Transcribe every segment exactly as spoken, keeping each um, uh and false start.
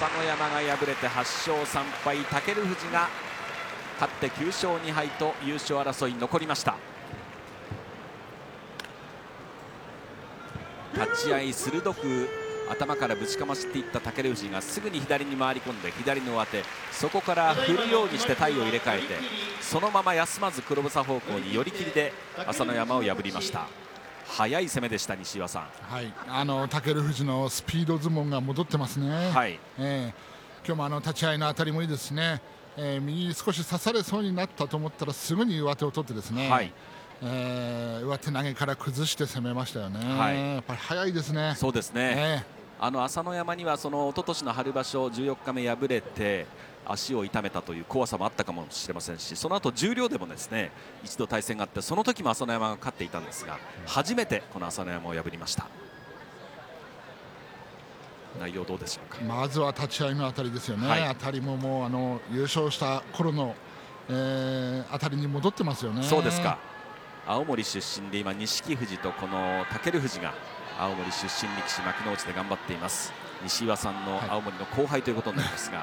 野山が敗れてはちしょうさんぱい、武富士が勝ってきゅうしょうにはいと優勝争いに残りました。立ち合い鋭く頭からぶちかましていった武富士がすぐに左に回り込んで左の上手、そこから振るようにして体を入れ替えてそのまま休まず黒房方向に寄り切りで朝乃山を破りました。速い攻めでした。西岩さん、 はい、あの武富士のスピード相撲が戻ってますね。 はい、 えー、今日もあの立ち合いの当たりもいいですね。えー、右少し刺されそうになったと思ったらすぐに上手を取ってですね、はい、えー、上手投げから崩して攻めましたよね。はい、やっぱり速いですね。 そうですね、えー、あの朝乃山にはその一昨年の春場所じゅうよっかめ敗れて足を痛めたという怖さもあったかもしれませんし、その後十両でもですね一度対戦があってその時も朝乃山が勝っていたんですが、初めてこの朝乃山を破りました。内容どうでしょうか。 まずは立ち合いのあたりですよね。はい、あたりももうあの優勝した頃の、えー、あたりに戻ってますよね。 そうですか。青森出身で今錦富士とこの武富士が青森出身力士幕内で頑張っています。西岩さんの青森の後輩ということになりますが、はい、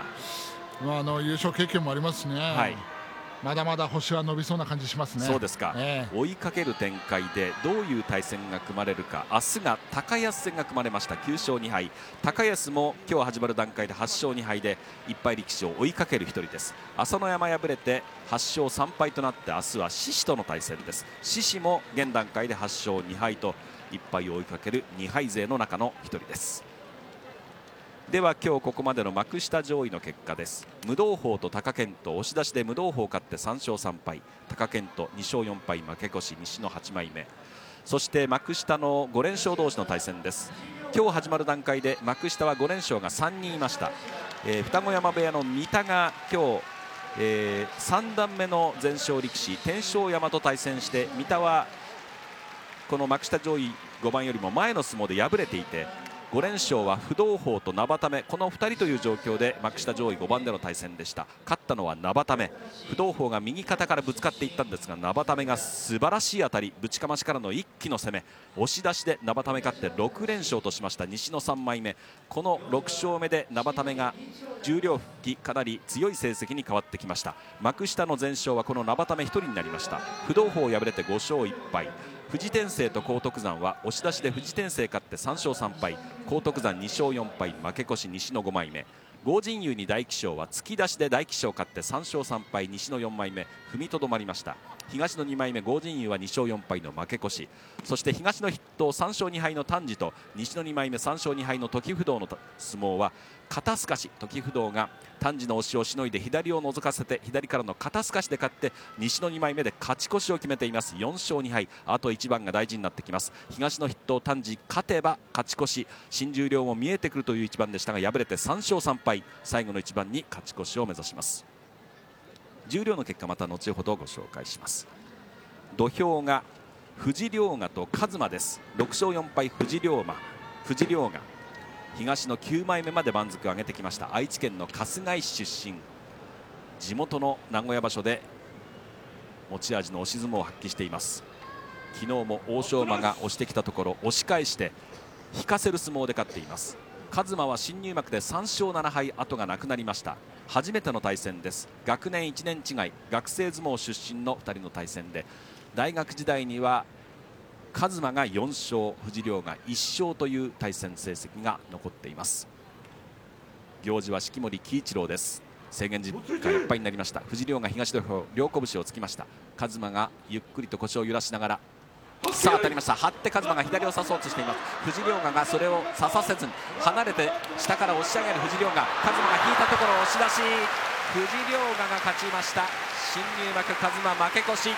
まあ、あの優勝経験もありますね。はい、まだまだ星は伸びそうな感じしますね。 そうですか、えー、追いかける展開でどういう対戦が組まれるか。明日が高安戦が組まれました。きゅうしょうにはい、高安も今日始まる段階ではちしょうにはいでいっぱい力士を追いかける一人です。朝乃山敗れてはちしょうさんぱいとなって明日は獅司との対戦です。獅司も現段階ではちしょうにはいといっぱいを追いかけるにはい勢の中の一人です。では今日ここまでの幕下上位の結果です。無道法と貴健斗、押し出しで無道法勝ってさんしょうさんぱい、貴健斗にしょうよんぱい負け越し、西のはちまいめ。そして幕下のごれんしょう同士の対戦です。今日始まる段階で幕下はごれんしょうがさんにんいました。えー、双子山部屋の三田が今日、えー、さんだんめの全勝力士天正山と対戦して、三田はこの幕下上位ごばんよりも前の相撲で敗れていて、ごれんしょうは不動峰と生田目、このふたりという状況で幕下上位ごばんでの対戦でした。勝ったのは生田目。不動峰が右肩からぶつかっていったんですが、生田目が素晴らしい当たり、ぶちかましからの一気の攻め、押し出しで生田目勝ってろくれんしょうとしました。西のさんまいめ、このろくしょうめで生田目が十両復帰、かなり強い成績に変わってきました。幕下の全勝はこの生田目ひとりになりました。不動峰敗れてごしょういっぱい、富士天聖と荒徳山は押し出しで富士天聖勝ってさんしょうさんぱい、荒徳山にしょうよんぱい負け越し、西のごまいめ。豪神雄に大喜賞は突き出しで大喜賞勝ってさんしょうさんぱい、西のよんまいめ踏みとどまりました。東のにまいめ豪神雄はにしょうよんぱいの負け越し、そして東の筆頭さんしょうにはいの丹治と西のにまいめさんしょうにはいの時不動の相撲は肩すかし、時不動が丹治の押しをしのいで左を覗かせて左からの肩すかしで勝って西のにまいめで勝ち越しを決めています。よんしょうにはい、あといちばんが大事になってきます。東の筆頭丹治勝てば勝ち越し、新十両も見えてくるという一番でしたが敗れてさんしょうさんぱい、最後の一番に勝ち越しを目指します。十両の結果また後ほどご紹介します。土俵が藤両牙と一馬です。ろくしょうよんぱい藤両馬、藤両牙東のきゅうまいめまで番付を上げてきました。愛知県の春日井市出身、地元の名古屋場所で持ち味の押し相撲を発揮しています。昨日も欧勝馬が押してきたところ押し返して引かせる相撲で勝っています。一馬は新入幕でさんしょうななはい、後がなくなりました。初めての対戦です。学年いちねん違い、学生相撲出身のふたりの対戦で、大学時代には一馬がよんしょう、藤両がいっしょうという対戦成績が残っています。行司は式守喜一郎です。制限時間いっぱいになりました。藤両が東土俵両拳をつきました。一馬がゆっくりと腰を揺らしながら、さあ当たりました。張って一馬が左を刺そうとしています。藤両ががそれを刺させずに離れて下から押し上げる藤両が、一馬が引いたところを押し出し、藤両がが勝ちました。新入幕一馬負け越し。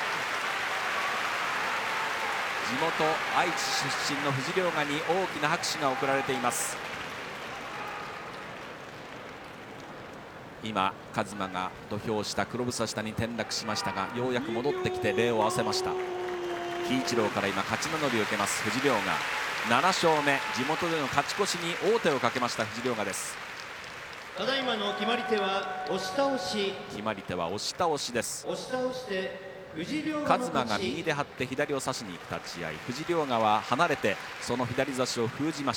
地元愛知出身の藤両がに大きな拍手が送られています。今一馬が土俵下黒房下に転落しましたが、ようやく戻ってきて礼を合わせました。喜一郎から今勝ち名乗りを受けます。藤両がななしょうめ、地元での勝ち越しに王手をかけました藤両がです。 ただいまの決まり手は押し倒し。 決まり手は押し倒しです。 押し倒して一馬が右で張って左を差しに行く立ち合い、藤両側は離れてその左差しを封じました。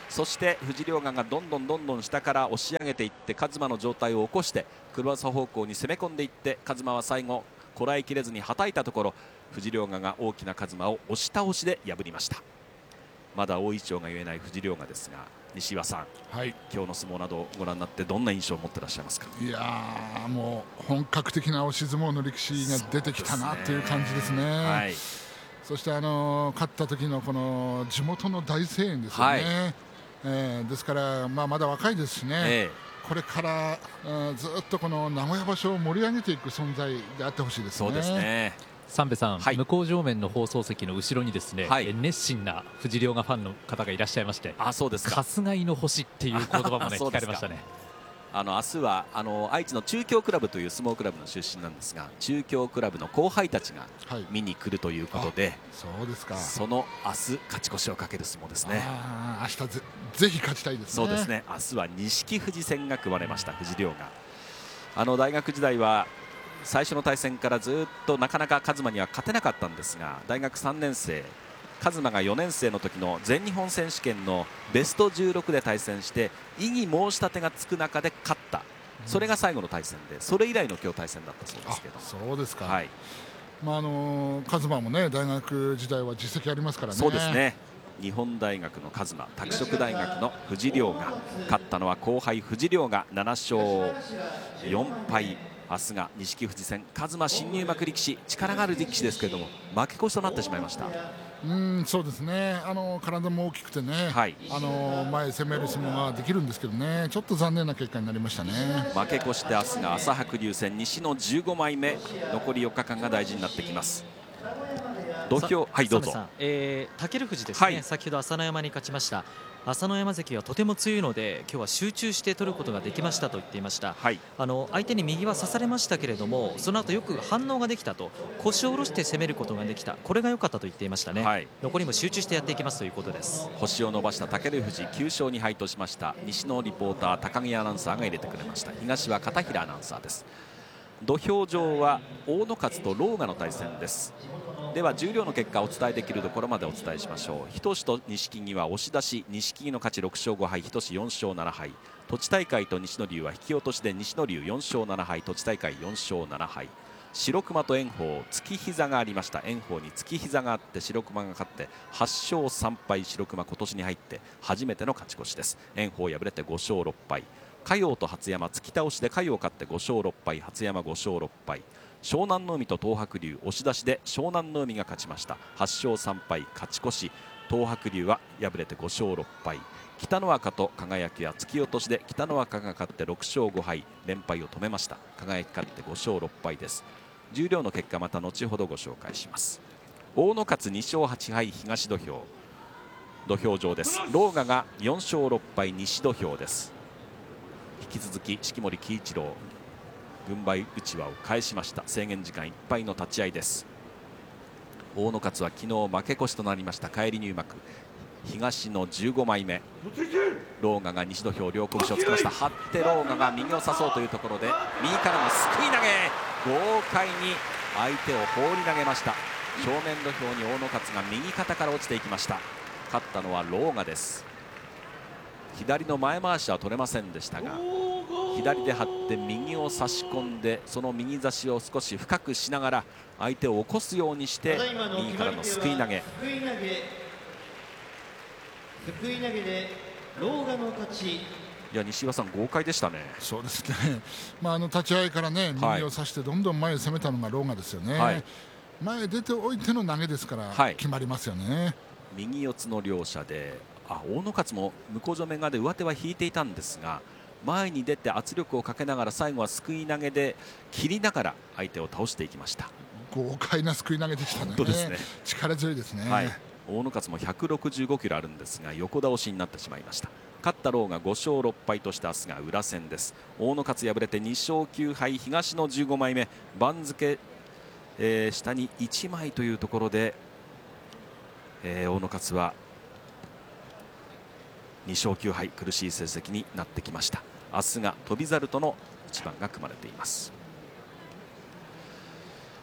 そして藤涼河がどんどんどんどん下から押し上げていってカズマの状態を起こして黒朝方向に攻め込んでいってカズマは最後こらえきれずにはたいたところ藤涼河が大きなカズマを押し倒しで破りました。まだ大いちょうが言えない藤涼河ですが西岩さん、はい、今日の相撲などをご覧になってどんな印象を持ってらっしゃいますか。 いやーもう本格的な押し相撲の力士が出てきたなという感じですね。はい、そしてあの勝った時のこの地元の大声援ですよね。はい、えー、ですから、まあ、まだ若いですしね、えー、これから、えー、ずっとこの名古屋場所を盛り上げていく存在であってほしいですね。そうですね。 三瓶さん、はい、向正面の放送席の後ろにですね、はい、熱心な藤涼河ファンの方がいらっしゃいまして、あ、そうですか。春日井の星っていう言葉もね聞かれましたね。 あの明日はあの愛知の中京クラブという相撲クラブの出身なんですが、中京クラブの後輩たちが見に来るということで、はい、 そうですか。 その明日勝ち越しをかける相撲ですね。 あ、明日 ぜ, ぜひ勝ちたいですね。 そうですね。明日は錦富士戦が組まれました。藤涼河、あの大学時代は最初の対戦からずっとなかなかカズマには勝てなかったんですが、大学さんねん生カズマがよねん生の時の全日本選手権のベストじゅうろくで対戦して異議申し立てがつく中で勝った、それが最後の対戦で、それ以来の今日対戦だったそうですけど。 そうですか。 はい、 まああのカズマもね大学時代は実績ありますからね。 そうですね。日本大学のカズマ、拓殖大学の藤涼河、勝ったのは後輩藤涼河ななしょうよんぱい。明日が錦富士戦、カズマ新入幕力士、力がある力士ですけれども負け越しとなってしまいました。 うん、そうですね。あの体も大きくてね、はい、あの前攻める相撲ができるんですけどね、ちょっと残念な結果になりましたね。 負け越して明日が朝白龍戦、西のじゅうごまいめ、残りよっかかんが大事になってきます。土俵、はい、どうぞ。 えー、武富士ですね、はい、先ほど朝乃山に勝ちました。朝乃山関はとても強いので今日は集中して取ることができましたと言っていました。はい、あの相手に右は刺されましたけれども、その後よく反応ができたと、腰を下ろして攻めることができた、これが良かったと言っていましたね。はい、残りも集中してやっていきますということです。 星を伸ばした武富士きゅうしょうにはいとしました。西のリポーター高木アナウンサーが入れてくれました。東は片平アナウンサーです。土俵上は大野勝と狼雅の対戦です。では十両の結果をお伝えできるところまでお伝えしましょう。日翔志と錦木は押し出し、錦木の勝ちろくしょうごはい、日翔志よんしょうななはい。栃大会と西の龍は引き落としで西の龍よんしょうななはい、栃大会よんしょうななはい。白熊と炎鵬、突き膝がありました。炎鵬に突き膝があって白熊が勝ってはっしょうさんぱい。白熊今年に入って初めての勝ち越しです。炎鵬敗れてごしょうろっぱい。嘉陽と初山突き倒しで嘉陽勝ってごしょうろっぱい、初山ごしょうろっぱい。湘南の海と東白龍押し出しで湘南の海が勝ちました。はっしょうさんぱい勝ち越し。東白龍は敗れてごしょうろっぱい。北の若と輝は突き落としで北の若が勝ってろくしょうごはい、連敗を止めました。輝勝ってごしょうろっぱいです。十両の結果また後ほどご紹介します。大野勝にしょうはちはい、東土俵土俵上です。狼雅がよんしょうろっぱい、西土俵です。引き続き式守鬼一郎軍配うちわを返しました。制限時間いっぱいの立ち合いです。大野勝は昨日負け越しとなりました。返り入幕東のじゅうごまいめ。狼雅が西土俵両拳をつけました。張って狼雅が右を差そうというところで右からのすくい投げ、豪快に相手を放り投げました。正面土俵に大野勝が右肩から落ちていきました。勝ったのは狼雅です。左の前回しは取れませんでしたが、左で張って右を差し込んで、その右差しを少し深くしながら相手を起こすようにして右からのすくい投げ。 すくい投げ、すくい投げで狼雅の勝ち。 いや西岩さん豪快でしたね。 そうですね。まああの立ち合いからね右を差してどんどん前へ攻めたのが狼雅ですよね。はい、前出ておいての投げですから、はい、決まりますよね。 右四つの両者で、あ大野勝も向正面側で上手は引いていたんですが、前に出て圧力をかけながら最後はすくい投げで切りながら相手を倒していきました。 豪快なすくい投げでしたね。 本当ですね。 力強いですね。 はい、大野勝もひゃくろくじゅうごキロあるんですが横倒しになってしまいました。勝った狼雅ごしょうろっぱいとして明日が裏戦です。大野勝敗れてにしょうきゅうはい、東のじゅうごまいめ。番付、えー、下にいちまいというところで、えー、大野勝はにしょうきゅうはい、苦しい成績になってきました。明日が翔猿との一番が組まれています。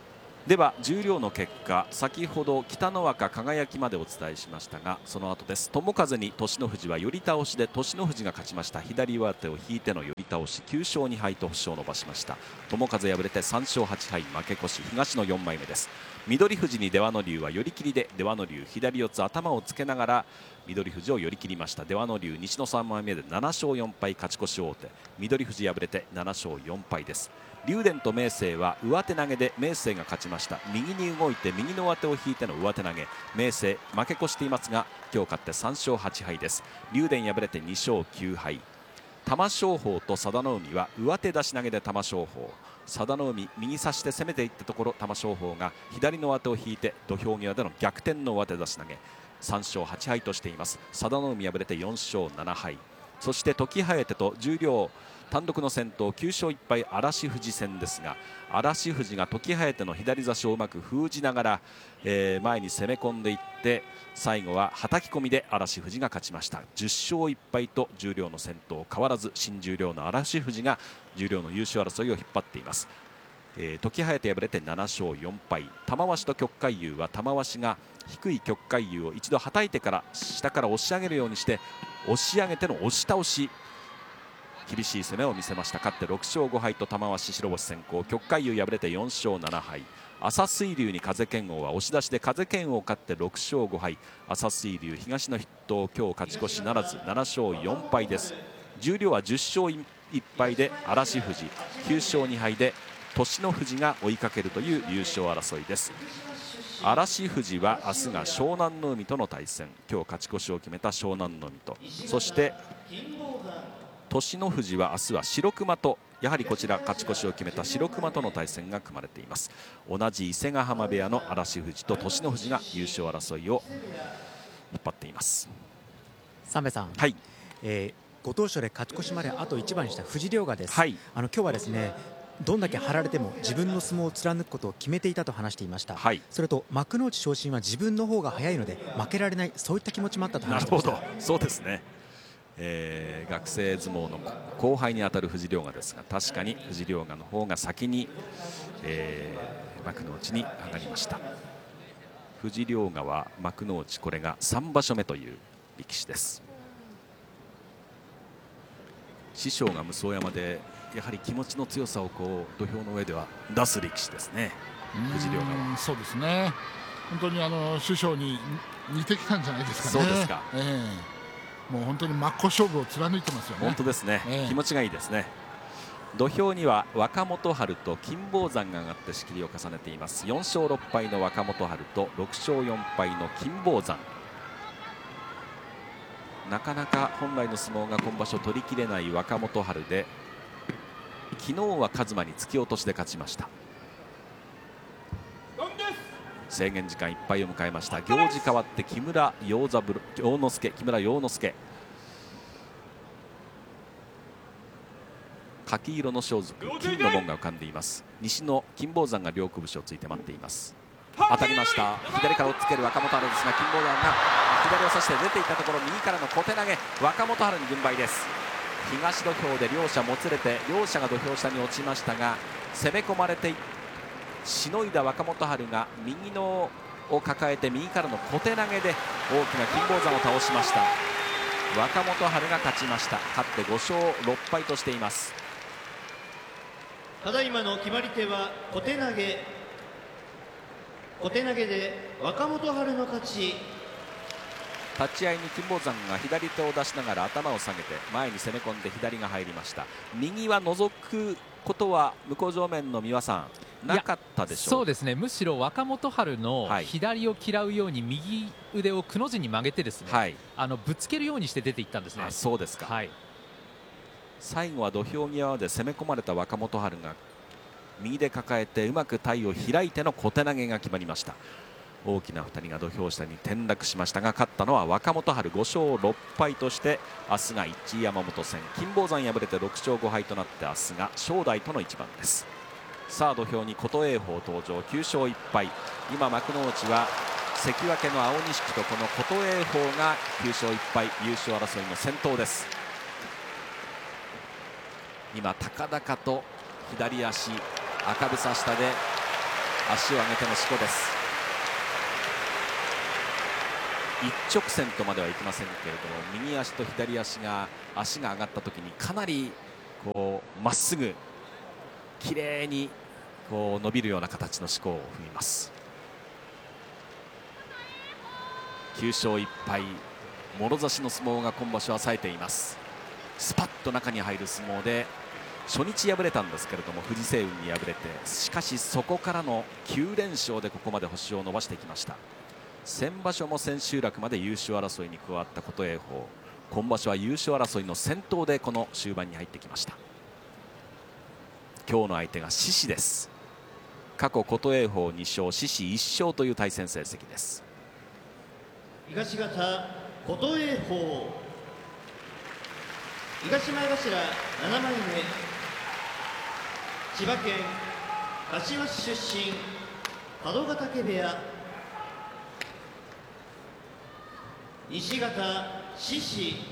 では十両の結果、先ほど北の若輝までお伝えしましたが、その後です。友風に栃ノ富士は寄り倒しで栃ノ富士が勝ちました。左上手を引いての寄り倒し、きゅうしょうにはいと星を伸ばしました。友風敗れてさんしょうはちはい負け越し、東のよんまいめです。翠富士に出羽ノ龍は寄り切りで、出羽ノ龍左四つ頭をつけながら翠富士を寄り切りました。出羽ノ龍西のさんまいめでななしょうよんぱい勝ち越し王手、翠富士敗れてななしょうよんぱいです。竜電と明生は上手投げで明生が勝ちました。右に動いて右の上手を引いての上手投げ、明生負け越していますが今日勝ってさんしょうはちはいです。竜電敗れてにしょうきゅうはい。玉正鳳と佐田の海は上手出し投げで玉正鳳、佐田の海右差して攻めていったところ、玉正鳳が左の上手を引いて土俵際での逆転の上手出し投げ、さんしょうはちはいとしています。佐田の海敗れてよんしょうななはい。そして時疾風と十両単独の先頭きゅうしょういっぱい嵐富士戦ですが、嵐富士が時疾風の左差しをうまく封じながら、えー、前に攻め込んでいって最後ははたき込みで嵐富士が勝ちました。じゅっしょういっぱいと十両の先頭変わらず、新十両の嵐富士が十両の優勝争いを引っ張っています。えー、時疾風敗れてななしょうよんぱい。玉鷲と旭海優は玉鷲が低い旭海優を一度はたいてから下から押し上げるようにして押し上げての押し倒し、厳しい攻めを見せました。勝ってろくしょうごはいと玉鷲白星先行。旭海優敗れてよんしょうななはい。朝水龍に風剣王は押し出しで風剣王勝ってろくしょうごはい。朝水龍東の筆頭今日勝ち越しならずななしょうよんぱいです。十両はじゅっしょういっぱいで嵐富士、きゅうしょうにはいで栃ノ富士が追いかけるという優勝争いです。嵐富士は明日が湘南の海との対戦、今日勝ち越しを決めた湘南の海と、そして栃ノ富士は明日は白熊と、やはりこちら勝ち越しを決めた白熊との対戦が組まれています。同じ伊勢ヶ濱部屋の嵐富士と栃ノ富士が優勝争いを引っ張っています。 三瓶さん、 はい、 えー、ご当所で勝ち越しまであと一番にした藤涼河です、 はい、 あの今日はですね、どんだけ張られても自分の相撲を貫くことを決めていたと話していました、はい、それと幕内昇進は自分の方が早いので負けられない、そういった気持ちもあったと話していました。 なるほど、そうですね。えー、学生相撲の後輩にあたる藤涼河ですが、確かに藤涼河の方が先に、えー、幕内に上がりました。藤涼河は幕内これがさんばしょめという力士です。師匠が武双山でやはり気持ちの強さをこう土俵の上では出す力士ですね、藤涼河は。 そうですね、本当にあの師匠に似てきたんじゃないですかね。 そうですか、 えーもう本当に真っ向勝負を貫いてますよね。 本当ですね、えー、気持ちがいいですね。土俵には若元春と金峰山が上がって仕切りを重ねています。よんしょうろっぱいの若元春とろくしょうよんぱいの金峰山。なかなか本来の相撲が今場所取りきれない若元春で、昨日は一馬に突き落としで勝ちました。制限時間いっぱいを迎えました。行司変わって木村陽三陽之助木村陽之助、柿色の装束、金の門が浮かんでいます。西の金峰山が両拳をついて待っています。当たりました。左から追っつける若元春ですが、金峰山が左を差して出ていたところ、右からの小手投げ、若元春に軍配です。東土俵で両者もつれて両者が土俵下に落ちましたが、攻め込まれていってしのいだ若元春が右のを抱えて右からの小手投げで大きな金峰山を倒しました。若元春が勝ちました。勝ってごしょうろっぱいとしています。 ただいまの決まり手は小手投げ、小手投げで若元春の勝ち。 立ち合いに金峰山が左手を出しながら頭を下げて前に攻め込んで左が入りました。右は覗くことは向正面の三輪さんなかったでしょう。 そうですね、むしろ若元春の左を嫌うように右腕をくの字に曲げてですね、はい、あのぶつけるようにして出ていったんですね。 あ、そうですか、はい、最後は土俵際で攻め込まれた若元春が右で抱えてうまく体を開いての小手投げが決まりました。大きなふたりが土俵下に転落しましたが、勝ったのは若元春ごしょうろっぱいとして、明日が一位山本戦、金峰山敗れてろくしょうごはいとなって明日が正代との一番です。さあ土俵に琴恵峰登場、きゅうしょういっぱい。今幕内は関脇の青錦とこの琴恵峰がきゅうしょういっぱい優勝争いの先頭です。今高々と左足赤房下で足を上げてのしこです。一直線とまではいきませんけれども、右足と左足が足が上がった時にかなりこうまっすぐきれいにこう伸びるような形のしこを踏みます。きゅう勝いっぱい、もろ差しの相撲が今場所は冴えています。スパッと中に入る相撲で初日敗れたんですけれども藤青雲に敗れて、しかしそこからのきゅう連勝でここまで星を伸ばしてきました。先場所も千秋楽まで優勝争いに加わった琴恵峰、今場所は優勝争いの先頭でこの終盤に入ってきました。今日の相手が獅司です。過去琴恵峰に勝、獅司いち勝という対戦成績です。 東方琴恵峰、東前頭ななまいめ、千葉県柏市出身、佐渡ヶ嶽部屋。西方獅司、